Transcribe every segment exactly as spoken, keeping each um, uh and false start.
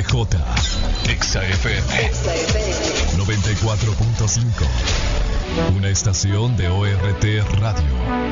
J, Exa F M noventa y cuatro punto cinco, una estación de O R T Radio.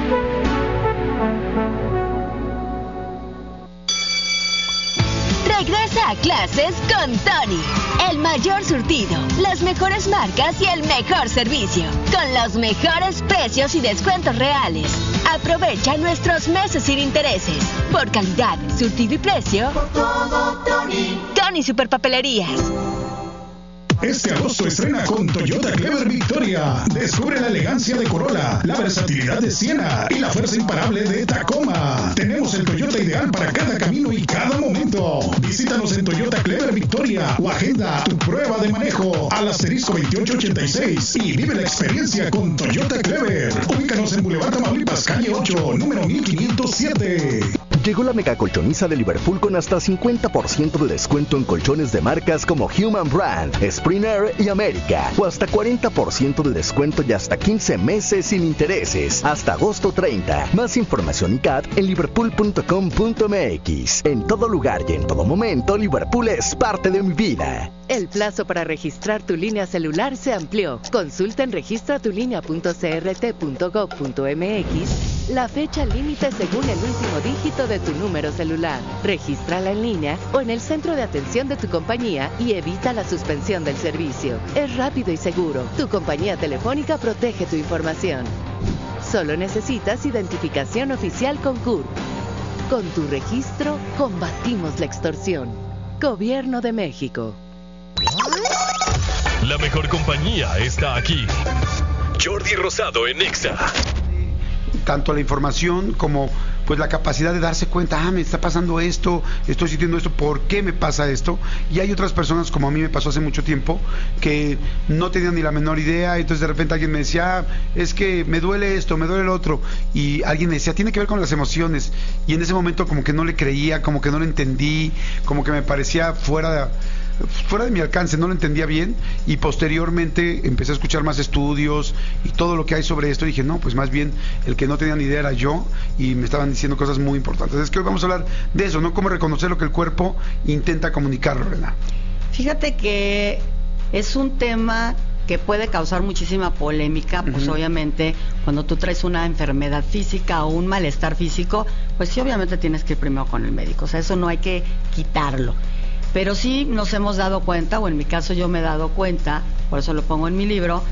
Regresa a clases con Tony. El mayor surtido, las mejores marcas y el mejor servicio. Con los mejores precios y descuentos reales. Aprovecha nuestros meses sin intereses. Por calidad, surtido y precio. Por todo, Tony. Tony Superpapelerías. Este agosto estrena con Toyota Clever Victoria. Descubre la elegancia de Corolla, la versatilidad de Siena y la fuerza imparable de Tacoma. Tenemos el Toyota ideal para cada camino y cada momento. Visítanos en Toyota Clever Victoria o agenda tu prueba de manejo al asterisco veintiocho ochenta y seis y vive la experiencia con Toyota Clever. Ubícanos en Boulevard Tamaulipas, calle ocho, número mil quinientos siete. Llegó la mega colchoniza de Liverpool con hasta cincuenta por ciento de descuento en colchones de marcas como Human Brand, Springer y América, o hasta cuarenta por ciento de descuento y hasta quince meses sin intereses, hasta agosto treinta. Más información y C A T en liverpool punto com punto m x. En todo lugar y en todo momento, Liverpool es parte de mi vida. El plazo para registrar tu línea celular se amplió. Consulta en registra tu línea punto c r t punto gov punto m x la fecha límite según el último dígito de tu número celular. Regístrala en línea o en el centro de atención de tu compañía y evita la suspensión del servicio. Es rápido y seguro. Tu compañía telefónica protege tu información. Solo necesitas identificación oficial con C U R. Con tu registro, combatimos la extorsión. Gobierno de México. La mejor compañía está aquí. Jordi Rosado en Exa. Tanto la información como pues la capacidad de darse cuenta, ah, me está pasando esto, estoy sintiendo esto, ¿por qué me pasa esto? Y hay otras personas, como a mí me pasó hace mucho tiempo, que no tenían ni la menor idea, y entonces de repente alguien me decía, ah, es que me duele esto, me duele lo otro, y alguien me decía, tiene que ver con las emociones, y en ese momento como que no le creía, como que no lo entendí, como que me parecía fuera de... fuera de mi alcance, no lo entendía bien, y posteriormente empecé a escuchar más estudios y todo lo que hay sobre esto, y dije, no, pues más bien el que no tenía ni idea era yo, y me estaban diciendo cosas muy importantes. Es que hoy vamos a hablar de eso, ¿no? Cómo reconocer lo que el cuerpo intenta comunicar, Lorena. Fíjate que es un tema que puede causar muchísima polémica, pues uh-huh. obviamente cuando tú traes una enfermedad física o un malestar físico, pues sí, obviamente tienes que ir primero con el médico, o sea, eso no hay que quitarlo. Pero sí nos hemos dado cuenta, o en mi caso yo me he dado cuenta, por eso lo pongo en mi libro,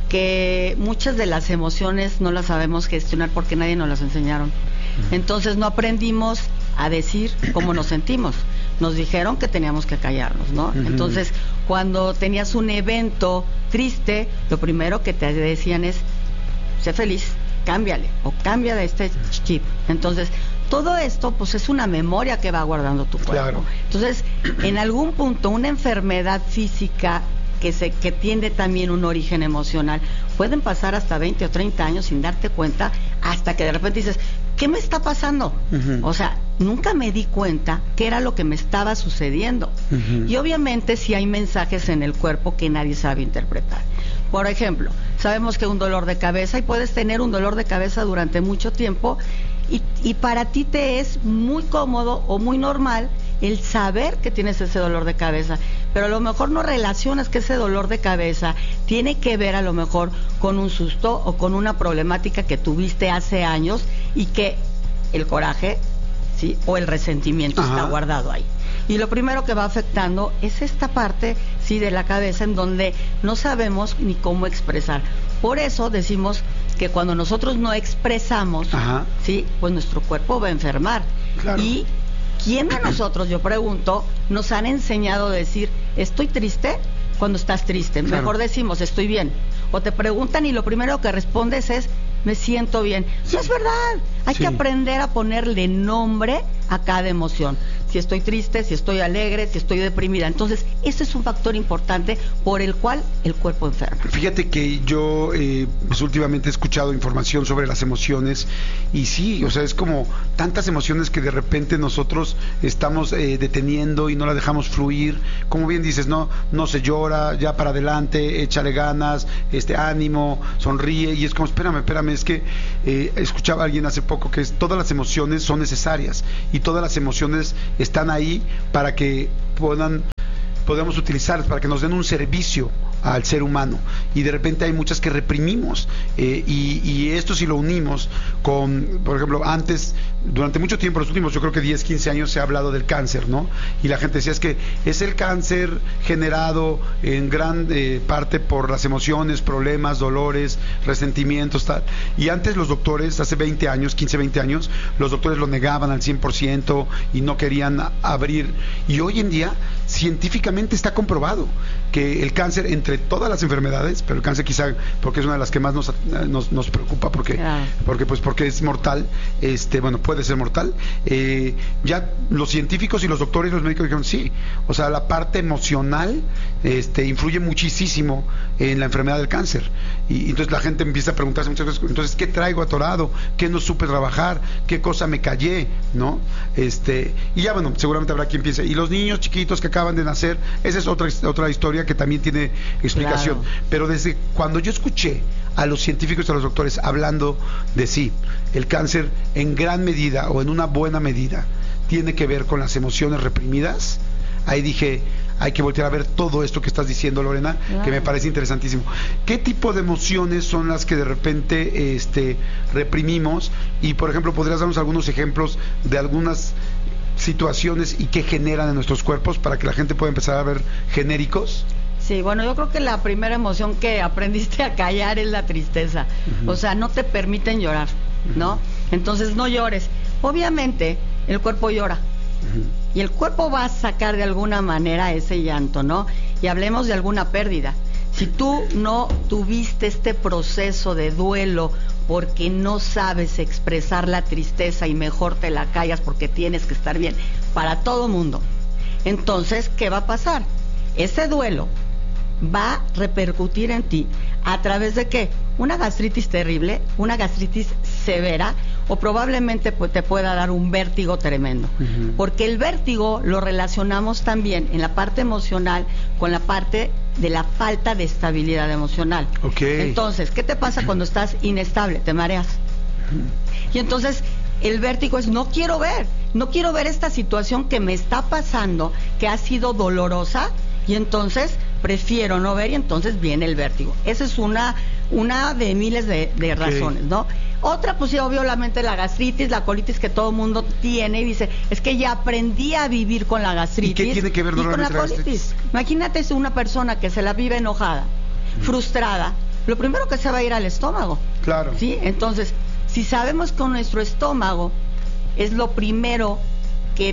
que muchas de las emociones no las sabemos gestionar porque nadie nos las enseñaron. Entonces no aprendimos a decir cómo nos sentimos. Nos dijeron que teníamos que callarnos, ¿no? Uh-huh. Entonces, cuando tenías un evento triste, lo primero que te decían es, sé feliz, cámbiale, o cambia de este chip. Entonces, todo esto pues es una memoria que va guardando tu cuerpo. Claro. Entonces, en algún punto una enfermedad física que se que tiene también un origen emocional, pueden pasar hasta veinte o treinta años sin darte cuenta, hasta que de repente dices, ¿qué me está pasando? Uh-huh. O sea, nunca me di cuenta qué era lo que me estaba sucediendo. Uh-huh. Y obviamente si hay mensajes en el cuerpo que nadie sabe interpretar. Por ejemplo, sabemos que un dolor de cabeza, y puedes tener un dolor de cabeza durante mucho tiempo, Y, y para ti te es muy cómodo o muy normal el saber que tienes ese dolor de cabeza, pero a lo mejor no relacionas que ese dolor de cabeza tiene que ver a lo mejor con un susto o con una problemática que tuviste hace años y que el coraje, ¿sí? o el resentimiento Ajá. está guardado ahí. Y lo primero que va afectando es esta parte, sí, de la cabeza en donde no sabemos ni cómo expresar. Por eso decimos que cuando nosotros no expresamos, Ajá. sí, pues nuestro cuerpo va a enfermar. Claro. Y ¿quién de nosotros, yo pregunto, nos han enseñado a decir, estoy triste? Cuando estás triste, claro. mejor decimos, estoy bien. O te preguntan y lo primero que respondes es, me siento bien. Sí. No es verdad, hay sí. que aprender a ponerle nombre a cada emoción. Si estoy triste, si estoy alegre, si estoy deprimida. Entonces, ese es un factor importante por el cual el cuerpo enferma. Fíjate que yo eh, pues últimamente he escuchado información sobre las emociones y sí, o sea, es como tantas emociones que de repente nosotros estamos eh, deteniendo y no las dejamos fluir. Como bien dices, no, no se llora, ya para adelante, échale ganas, este ánimo, sonríe, y es como, espérame, espérame, es que eh, escuchaba a alguien hace poco que es, todas las emociones son necesarias y todas las emociones están ahí para que puedan podemos utilizar para que nos den un servicio al ser humano, y de repente hay muchas que reprimimos, eh, y, y esto si lo unimos con, por ejemplo, antes, durante mucho tiempo, los últimos yo creo que diez, quince años se ha hablado del cáncer, ¿no? Y la gente decía es que es el cáncer generado en gran eh, parte por las emociones, problemas, dolores, resentimientos, tal. Y antes los doctores, hace veinte años, quince, veinte años, los doctores lo negaban al cien por ciento y no querían abrir. Y hoy en día, científicamente está comprobado que el cáncer, entre todas las enfermedades, pero el cáncer quizá porque es una de las que más nos, nos, nos preocupa, porque, yeah. porque, pues, porque es mortal, este, bueno, puede ser mortal, eh, ya los científicos y los doctores y los médicos dijeron sí, o sea, la parte emocional este, influye muchísimo en la enfermedad del cáncer, y, y entonces la gente empieza a preguntarse muchas veces, entonces, ¿qué traigo atorado? ¿Qué no supe trabajar? ¿Qué cosa me callé? ¿No? Este, y ya, bueno, seguramente habrá quien piense, y los niños chiquitos que acaban de nacer, esa es otra, otra historia que también tiene explicación, claro. Pero desde cuando yo escuché a los científicos y a los doctores hablando de sí, el cáncer en gran medida o en una buena medida tiene que ver con las emociones reprimidas, ahí dije, hay que voltear a ver todo esto que estás diciendo, Lorena, claro. Que me parece interesantísimo. ¿Qué tipo de emociones son las que de repente este, reprimimos? Y por ejemplo, ¿podrías darnos algunos ejemplos de algunas situaciones y qué generan en nuestros cuerpos para que la gente pueda empezar a ver genéricos? Sí, bueno, yo creo que la primera emoción que aprendiste a callar es la tristeza. Uh-huh. O sea, no te permiten llorar, ¿no? Uh-huh. Entonces no llores. Obviamente, el cuerpo llora. Uh-huh. Y el cuerpo va a sacar de alguna manera ese llanto, ¿no? Y hablemos de alguna pérdida. Si tú no tuviste este proceso de duelo porque no sabes expresar la tristeza y mejor te la callas porque tienes que estar bien para todo mundo, entonces, ¿qué va a pasar? Ese duelo va a repercutir en ti a través de ¿qué? Una gastritis terrible, una gastritis severa, o probablemente te pueda dar un vértigo tremendo, uh-huh. Porque el vértigo lo relacionamos también en la parte emocional con la parte de la falta de estabilidad emocional. Okay. Entonces, ¿qué te pasa cuando estás inestable? Te mareas. Uh-huh. Y entonces el vértigo es, no quiero ver, no quiero ver esta situación que me está pasando, que ha sido dolorosa, y entonces prefiero no ver, y entonces viene el vértigo. Esa es una una de miles de, de okay. razones, ¿no? Otra, pues sí, obviamente la gastritis, la colitis que todo mundo tiene, y dice, es que ya aprendí a vivir con la gastritis. ¿Y qué tiene que ver y con la colitis? gastritis? Imagínate si una persona que se la vive enojada, mm. frustrada, lo primero que se va a ir al estómago. Claro. ¿Sí? Entonces, si sabemos que nuestro estómago es lo primero que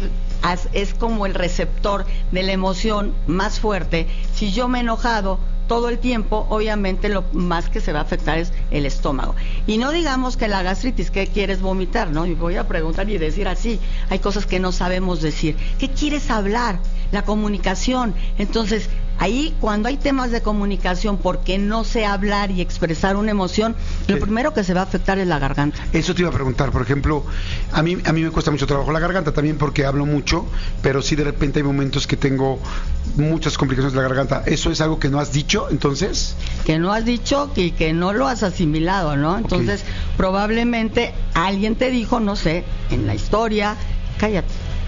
es como el receptor de la emoción más fuerte, si yo me he enojado todo el tiempo, obviamente lo más que se va a afectar es el estómago. Y no digamos que la gastritis, ¿qué quieres vomitar? ¿No? Y voy a preguntar y decir así, hay cosas que no sabemos decir. ¿Qué quieres hablar? La comunicación. Entonces, ahí cuando hay temas de comunicación porque no sé hablar y expresar una emoción, lo primero que se va a afectar es la garganta. Eso te iba a preguntar, por ejemplo, a mí a mí me cuesta mucho trabajo la garganta también porque hablo mucho, pero sí de repente hay momentos que tengo muchas complicaciones de la garganta. ¿Eso es algo que no has dicho, entonces? Que no has dicho y que no lo has asimilado, ¿no? Entonces, okay. Probablemente alguien te dijo, no sé, en la historia, cállate.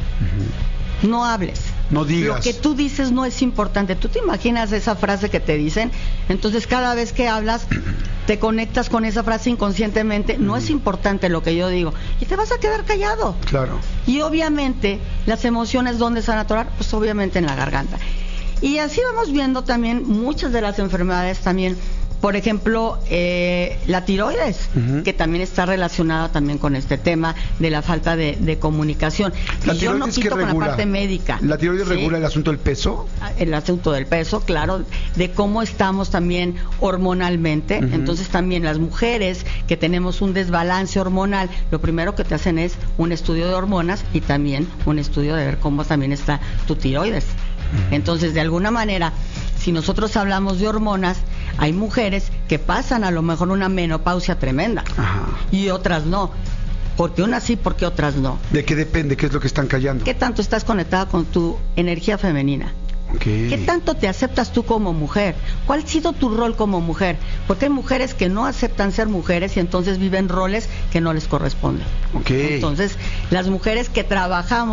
Uh-huh. No hables. No digas. Lo que tú dices no es importante. ¿Tú te imaginas esa frase que te dicen? Entonces cada vez que hablas te conectas con esa frase inconscientemente. No es importante lo que yo digo y te vas a quedar callado. Claro. Y obviamente las emociones, ¿dónde se van a atorar? Pues obviamente en la garganta. Y así vamos viendo también muchas de las enfermedades también. Por ejemplo, eh, la tiroides, uh-huh. que también está relacionada también con este tema de la falta de, de comunicación. La y yo no quito con la parte médica. ¿La tiroides ¿sí? regula el asunto del peso? El asunto del peso, claro, de cómo estamos también hormonalmente. Uh-huh. Entonces también las mujeres que tenemos un desbalance hormonal, lo primero que te hacen es un estudio de hormonas y también un estudio de ver cómo también está tu tiroides. Uh-huh. Entonces, de alguna manera, si nosotros hablamos de hormonas, hay mujeres que pasan a lo mejor una menopausia tremenda. Ajá. Y otras no. ¿Por qué unas sí, por qué otras no? ¿De qué depende? ¿Qué es lo que están callando? ¿Qué tanto estás conectada con tu energía femenina? Okay. ¿Qué tanto te aceptas tú como mujer? ¿Cuál ha sido tu rol como mujer? Porque hay mujeres que no aceptan ser mujeres y entonces viven roles que no les corresponden. Okay. Entonces, las mujeres que trabajamos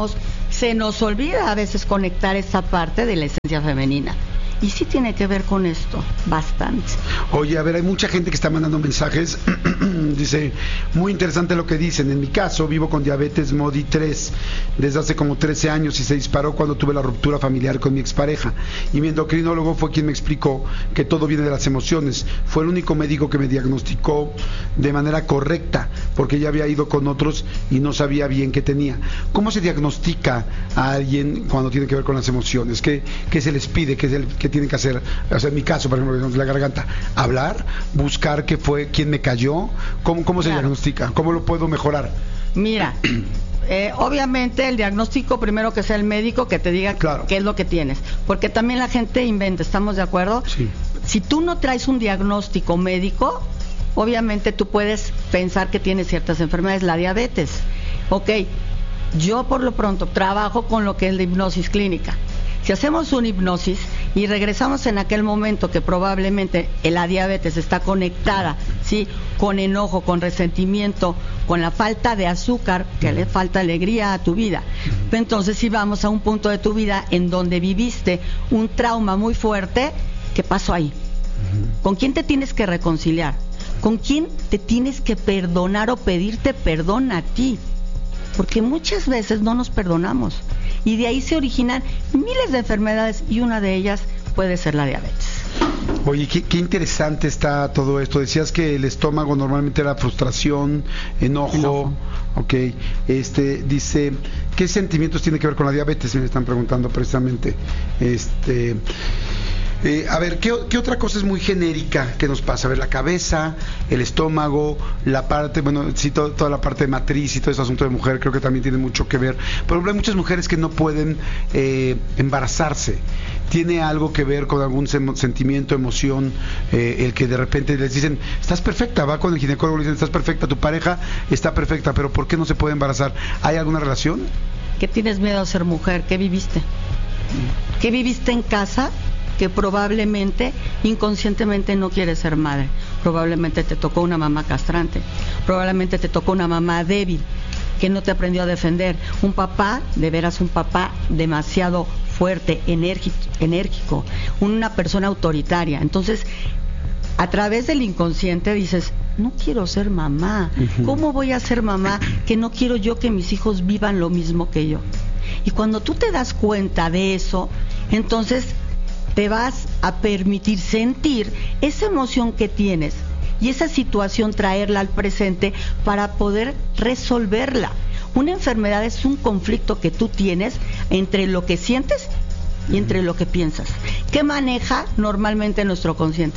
se nos olvida a veces conectar esa parte de la esencia femenina. Y sí tiene que ver con esto, bastante. Oye, a ver, hay mucha gente que está mandando mensajes. Dice, muy interesante lo que dicen. En mi caso, vivo con diabetes MODY tres desde hace como trece años y se disparó cuando tuve la ruptura familiar con mi expareja. Y mi endocrinólogo fue quien me explicó que todo viene de las emociones. Fue el único médico que me diagnosticó de manera correcta, porque ya había ido con otros y no sabía bien qué tenía. ¿Cómo se diagnostica a alguien cuando tiene que ver con las emociones? ¿Qué, qué se les pide? ¿Qué, es el, qué tienen que hacer? O sea, en mi caso, por ejemplo, la garganta, hablar, buscar qué fue, quién me cayó, cómo, cómo se claro. diagnostica, cómo lo puedo mejorar. Mira, eh, obviamente el diagnóstico primero que sea el médico que te diga claro. qué es lo que tienes, porque también la gente inventa, ¿estamos de acuerdo? Sí. Si tú no traes un diagnóstico médico, obviamente tú puedes pensar que tienes ciertas enfermedades, la diabetes. Ok, yo por lo pronto trabajo con lo que es la hipnosis clínica. Si hacemos una hipnosis y regresamos en aquel momento que probablemente la diabetes está conectada, ¿sí?, con enojo, con resentimiento, con la falta de azúcar, que le falta alegría a tu vida. Entonces, si vamos a un punto de tu vida en donde viviste un trauma muy fuerte, ¿qué pasó ahí? ¿Con quién te tienes que reconciliar? ¿Con quién te tienes que perdonar o pedirte perdón a ti? Porque muchas veces no nos perdonamos. Y de ahí se originan miles de enfermedades y una de ellas puede ser la diabetes. Oye, qué, qué interesante está todo esto. Decías que el estómago normalmente era frustración, enojo. enojo. Ok, este, dice, ¿qué sentimientos tiene que ver con la diabetes? Me están preguntando precisamente. Este... Eh, a ver, ¿qué, ¿qué otra cosa es muy genérica que nos pasa? A ver, la cabeza, el estómago, la parte, bueno, sí, todo, toda la parte de matriz y todo ese asunto de mujer, creo que también tiene mucho que ver. Por ejemplo, hay muchas mujeres que no pueden eh, embarazarse. ¿Tiene algo que ver con algún sentimiento, emoción, eh, el que de repente les dicen, estás perfecta, va con el ginecólogo y le dicen, estás perfecta, tu pareja está perfecta, pero ¿por qué no se puede embarazar? ¿Hay alguna relación? ¿Qué tienes miedo a ser mujer? ¿Qué viviste? ¿Qué viviste en casa? Que probablemente inconscientemente no quieres ser madre, probablemente te tocó una mamá castrante, probablemente te tocó una mamá débil que no te aprendió a defender, un papá, de veras un papá demasiado fuerte, enérgico, enérgico, una persona autoritaria. Entonces, a través del inconsciente dices, no quiero ser mamá, ¿cómo voy a ser mamá que no quiero yo que mis hijos vivan lo mismo que yo? Y cuando tú te das cuenta de eso, entonces te vas a permitir sentir esa emoción que tienes y esa situación, traerla al presente para poder resolverla. Una enfermedad es un conflicto que tú tienes entre lo que sientes y entre lo que piensas. ¿Qué maneja normalmente nuestro consciente?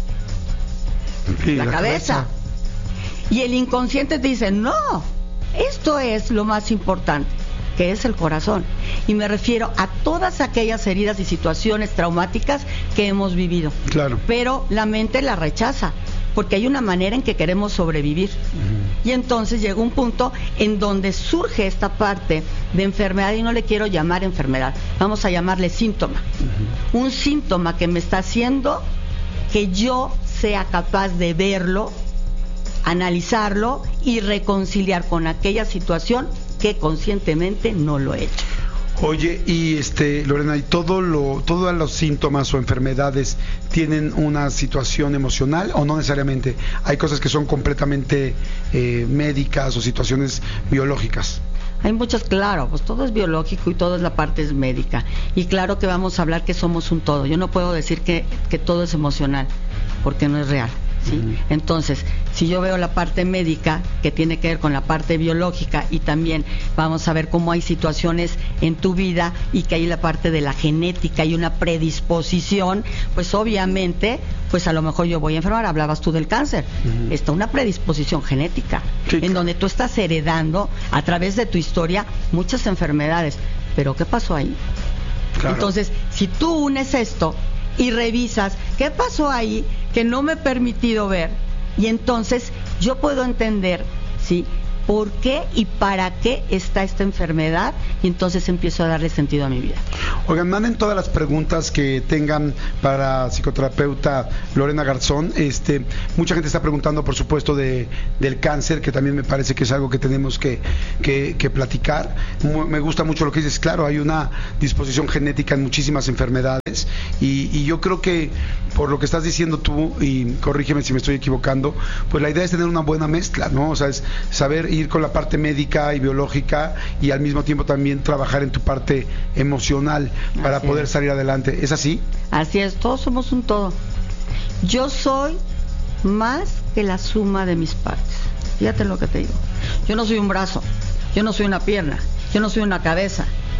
Sí, la, la cabeza. cabeza. Y el inconsciente te dice, no, esto es lo más importante, que es el corazón. Y me refiero a todas aquellas heridas y situaciones traumáticas que hemos vivido. Claro. Pero la mente la rechaza, porque hay una manera en que queremos sobrevivir. Uh-huh. Y entonces llega un punto en donde surge esta parte de enfermedad, y no le quiero llamar enfermedad, vamos a llamarle síntoma. Uh-huh. Un síntoma que me está haciendo que yo sea capaz de verlo, analizarlo y reconciliar con aquella situación que conscientemente no lo he hecho. Oye, y este, Lorena, ¿y todo lo, todos los síntomas o enfermedades tienen una situación emocional o no necesariamente? Hay cosas que son completamente eh, médicas o situaciones biológicas. Hay muchas, claro, pues todo es biológico y toda la parte es médica. Y claro que vamos a hablar que somos un todo. Yo no puedo decir que, que todo es emocional, porque no es real. ¿Sí? Uh-huh. Entonces, si yo veo la parte médica que tiene que ver con la parte biológica, y también vamos a ver cómo hay situaciones en tu vida y que hay la parte de la genética y una predisposición, pues obviamente, pues a lo mejor yo voy a enfermar. Hablabas tú del cáncer. Uh-huh. Está una predisposición genética, sí, en claro, donde tú estás heredando a través de tu historia muchas enfermedades. Pero ¿qué pasó ahí? Claro. Entonces, si tú unes esto y revisas qué pasó ahí que no me he permitido ver, y entonces yo puedo entender, ¿sí?, por qué y para qué está esta enfermedad, y entonces empiezo a darle sentido a mi vida. Oigan, manden todas las preguntas que tengan para psicoterapeuta Lorena Garzón. Este, mucha gente está preguntando, por supuesto, de, del cáncer, que también me parece que es algo que tenemos que, que, que platicar. Me gusta mucho lo que dices. Claro, hay una disposición genética en muchísimas enfermedades, y, y yo creo que por lo que estás diciendo tú, y corrígeme si me estoy equivocando, pues la idea es tener una buena mezcla, ¿no? O sea, es saber ir con la parte médica y biológica, y al mismo tiempo también trabajar en tu parte emocional para Así poder es. salir adelante. ¿Es así? Así es, todos somos un todo. Yo soy más que la suma de mis partes. Fíjate lo que te digo. Yo no soy un brazo, yo no soy una pierna, yo no soy una cabeza,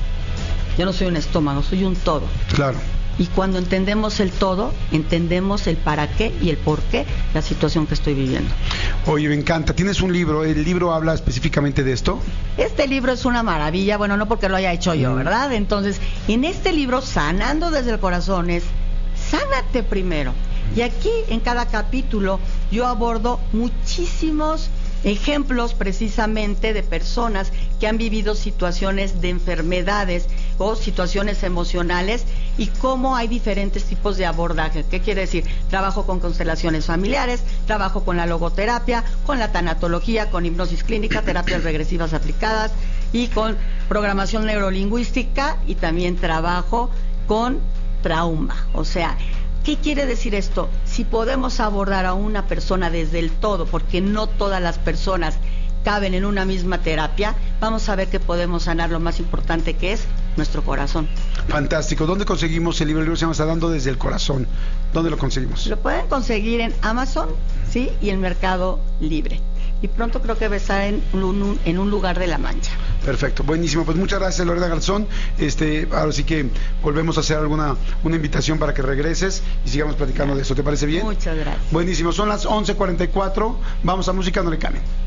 yo no soy un estómago, soy un todo. Claro. Y cuando entendemos el todo, entendemos el para qué y el por qué la situación que estoy viviendo. Oye, me encanta. Tienes un libro. ¿El libro habla específicamente de esto? Este libro es una maravilla, bueno, no porque lo haya hecho yo, ¿verdad? Entonces, en este libro, Sanando desde el Corazón, es sánate primero. Y aquí, en cada capítulo, yo abordo muchísimos ejemplos precisamente de personas que han vivido situaciones de enfermedades o situaciones emocionales, y cómo hay diferentes tipos de abordaje. ¿Qué quiere decir? Trabajo con constelaciones familiares, trabajo con la logoterapia, con la tanatología, con hipnosis clínica, terapias regresivas aplicadas y con programación neurolingüística, y también trabajo con trauma. O sea, ¿qué quiere decir esto? Si podemos abordar a una persona desde el todo, porque no todas las personas caben en una misma terapia, vamos a ver que podemos sanar lo más importante, que es nuestro corazón. Fantástico. ¿Dónde conseguimos el libro? El libro se llama Sanando desde el Corazón. ¿Dónde lo conseguimos? Lo pueden conseguir en Amazon, ¿sí? Y en Mercado Libre. Y pronto creo que va a estar en un, en un lugar de La Mancha. Perfecto, buenísimo. Pues muchas gracias, Lorena Garzón. Este, ahora sí que volvemos a hacer alguna una invitación para que regreses y sigamos platicando de eso. ¿Te parece bien? Muchas gracias. Buenísimo. Son las once cuarenta y cuatro. Vamos a música, no le cambien.